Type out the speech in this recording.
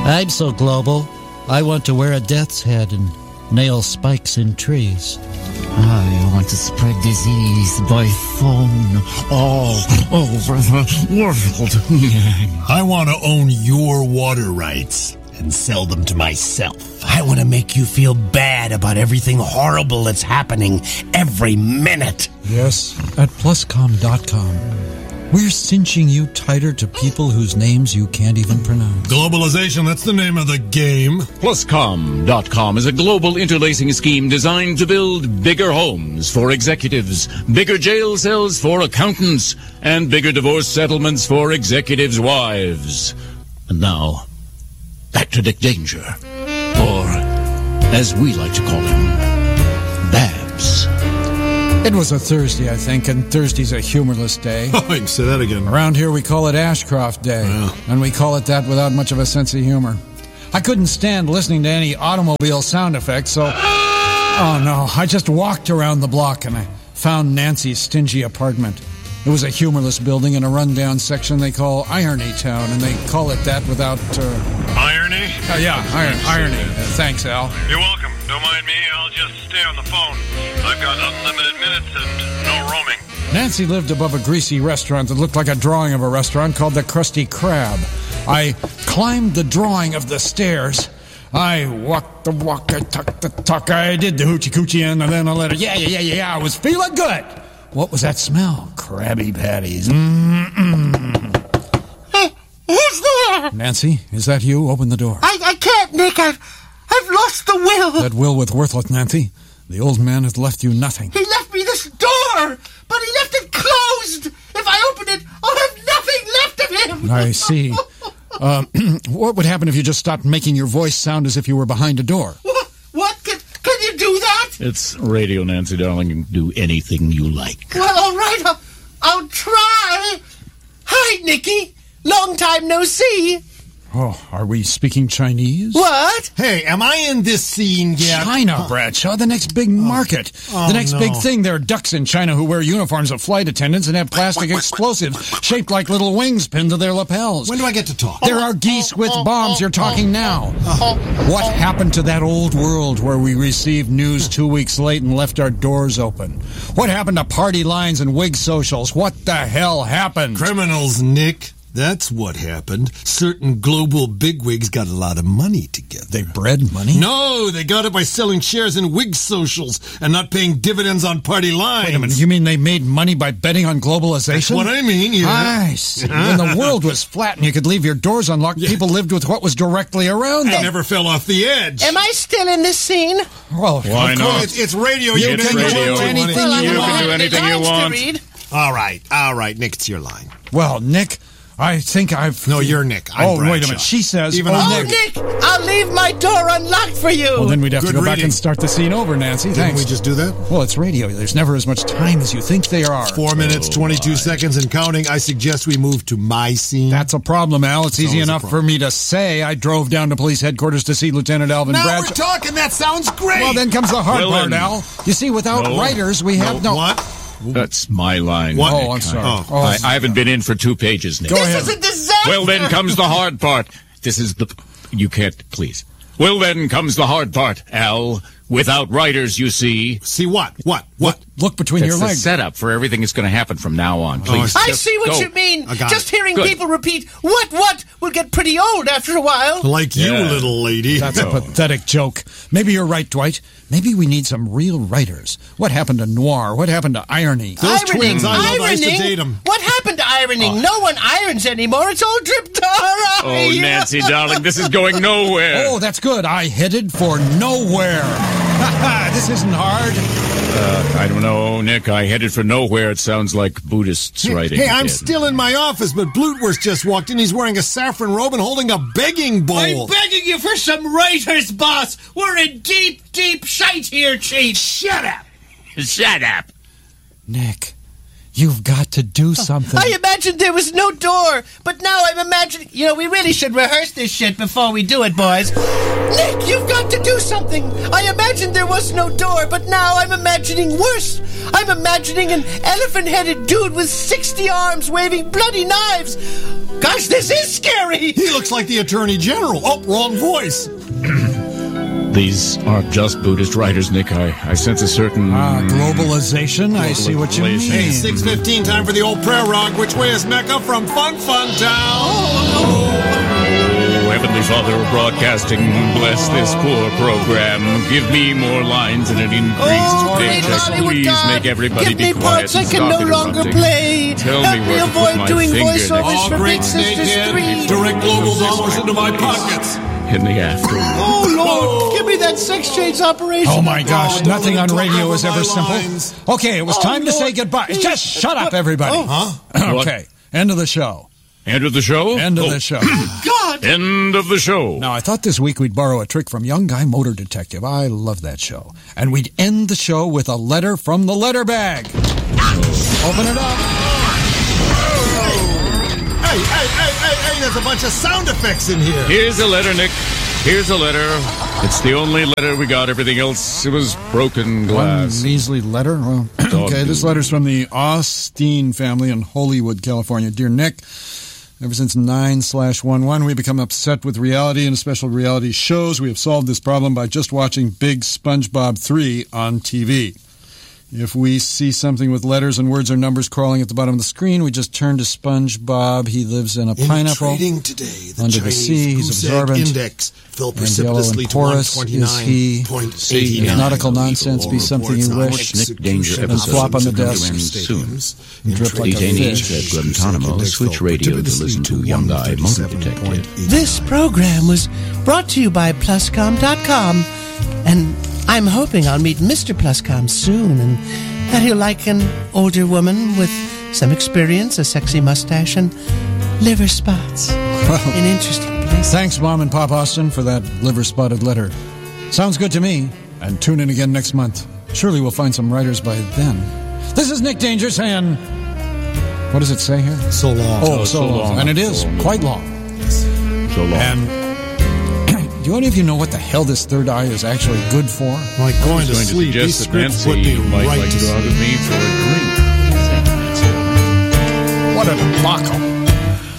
I'm so global, I want to wear a death's head and nail spikes in trees. I want to spread disease by phone all over the world. I want to own your water rights and sell them to myself. I want to make you feel bad about everything horrible that's happening every minute. Yes, at pluscom.com. We're cinching you tighter to people whose names you can't even pronounce. Globalization, that's the name of the game. Pluscom.com is a global interlacing scheme designed to build bigger homes for executives, bigger jail cells for accountants, and bigger divorce settlements for executives' wives. And now, back to Dick Danger. Or, as we like to call him, Babs. It was a Thursday, I think, and Thursday's a humorless day. Oh, I can say that again. Around here we call it Ashcroft Day, and we call it that without much of a sense of humor. I couldn't stand listening to any automobile sound effects, so... Oh, no, I just walked around the block and I found Nancy's stingy apartment. It was a humorless building in a rundown section they call Irony Town, and they call it that without... Irony? Irony. Thanks, Al. You're welcome. Don't mind me. I'll just stay on the phone. I've got unlimited minutes and no roaming. Nancy lived above a greasy restaurant that looked like a drawing of a restaurant called the Krusty Krab. I climbed the drawing of the stairs. I walked the walk, I talked the talk, I did the hoochie coochie, and then I let her, yeah, I was feeling good. What was that smell? Krabby Patties. Hey, who's there? Nancy, is that you? Open the door. I can't, Nick. I've lost the will. That will was worthless, Nancy. The old man has left you nothing. He left me this door, but he left it closed. If I open it, I'll have nothing left of him. I see. What would happen if you just stopped making your voice sound as if you were behind a door? What? Can you do that? It's radio, Nancy, darling. You can do anything you like. Well, all right. I'll try. Hi, Nicky. Long time no see. Oh, are we speaking Chinese? What? Hey, am I in this scene yet? China, Bradshaw, the next big market. The next big thing. There are ducks in China who wear uniforms of flight attendants and have plastic explosives shaped like little wings pinned to their lapels. When do I get to talk? There are geese with bombs. You're talking now. What happened to that old world where we received news 2 weeks late and left our doors open? What happened to party lines and wig socials? What the hell happened? Criminals, Nick. That's what happened. Certain global bigwigs got a lot of money together. They bred money? No, they got it by selling shares in wig socials and not paying dividends on party lines. Wait a minute, you mean they made money by betting on globalization? That's what I mean, yeah. I see. When the world was flat and you could leave your doors unlocked, people lived with what was directly around them. I never fell off the edge. Am I still in this scene? Well, why not? It's radio. You can do anything you want. can do anything you want. All right, Nick, it's your line. Well, Nick, I think I've... No, you're Nick. I'm wait a Bradshaw. minute. She says... Even Nick, I'll leave my door unlocked for you. Well, then we'd have to Good go back reading. and start the scene over, Nancy. Didn't Thanks. we just do that? Well, it's radio. There's never as much time as you think there are. 4 minutes, 22 seconds and counting. I suggest we move to my scene. That's a problem, Al. It's easy always a enough problem. for me to say. I drove down to police headquarters to see Lieutenant Alvin Now Bradshaw. we're talking. That sounds great. Well, then comes the hard Well, part, then. Al. You see, without writers, we have no... What? That's my line. What? Oh, I'm sorry. I haven't been in for 2 pages, Nick. Go ahead. This is a disaster. Well, then comes the hard part. This is the... You can't, please. Well, then comes the hard part, Al. Without writers, you see. See what? What? Look between That's your the legs. setup for everything that's going to happen from now on. Please. I just see what go. you mean. I got Just it. hearing Good. people repeat, what, will get pretty old after a while. Like you, Yeah. little lady. That's a pathetic joke. Maybe you're right, Dwight. Maybe we need some real writers. What happened to noir? What happened to irony? Those twins, I love. I used to date them. What happened to ironing? No one irons anymore. It's all drip dye. Oh, Nancy, darling, this is going nowhere. Oh, that's good. I headed for nowhere. This isn't hard. I don't know, Nick. I headed for nowhere. It sounds like Buddhists writing. Hey, I'm again. still in my office, but Blutwurst just walked in. He's wearing a saffron robe and holding a begging bowl. I'm begging you for some writers, boss. We're in deep, deep shite here, Chief. Shut up. Shut up. Nick, You've got to do something. I imagined there was no door, but now I'm imagining... You know, we really should rehearse this shit before we do it, boys. Nick, you've got to do something. I imagined there was no door, but now I'm imagining worse. I'm imagining an elephant-headed dude with 60 arms waving bloody knives. Gosh, this is scary. He looks like the Attorney General. Oh, wrong voice. These aren't just Buddhist writers, Nick. I sense a certain... globalization? I see what you mean. Hey, 6:15, time for the old prayer rug. Which way is Mecca from Fun Fun Town? Oh, Heavenly Father of Broadcasting, bless this poor program. Give me more lines and an increased paycheck. Please make everybody Give me be quiet parts I and can stop no longer interrupting. play. Tell Help me me where to put avoid my doing finger voiceovers next. for Big Sisters 3. Direct global dollars into my pockets. In the afternoon. Oh, Lord, give me that sex change operation. Oh, my gosh. don't Nothing on talk radio over is ever my simple. lines. Okay, it was time to Lord. say goodbye. Just shut up, everybody. Okay, end of the show. End of the show? End of the show. God. End of the show. Now, I thought this week we'd borrow a trick from Young Guy Motor Detective. I love that show. And we'd end the show with a letter from the letter bag. Open it up. Hey, there's a bunch of sound effects in here. Here's a letter, Nick. Here's a letter. It's the only letter we got. Everything else, it was broken One glass. measly letter. Well, okay, this letter's from the Austin family in Hollywood, California. Dear Nick, ever since 9/11, we become upset with reality and special reality shows. We have solved this problem by just watching Big SpongeBob 3 on TV. If we see something with letters and words or numbers crawling at the bottom of the screen, we just turn to SpongeBob. He lives in a pineapple trading today, the under the Chinese sea. He's goose egg absorbent. index fell And yellow precipitously and to porous is he. 129.89. If nautical nonsense be something you wish, Nick Danger and flop on the episodes desk. soon. Drip like a Detainees fish. at Guantanamo switch radio to listen to Young Guy Motor Detective. This program was brought to you by Pluscom.com, and I'm hoping I'll meet Mr. Pluscom soon, and that he'll like an older woman with some experience, a sexy mustache, and liver spots in interesting places. Thanks, Mom and Pop Austin, for that liver-spotted letter. Sounds good to me. And tune in again next month. Surely we'll find some writers by then. This is Nick Danger saying... What does it say here? So long. Oh, so long. And it is quite long. So long. And do any of you know what the hell this third eye is actually good for? Like going to going sleep. to These suggest that scripts put Nancy me might right like to to go out sleep. with me for a drink. What a debacle.